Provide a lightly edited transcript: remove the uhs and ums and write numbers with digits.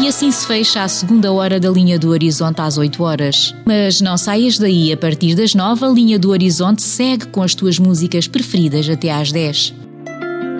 E assim se fecha a segunda hora da Linha do Horizonte às 8 horas. Mas não saias daí, a partir das 9, a Linha do Horizonte segue com as tuas músicas preferidas até às 10.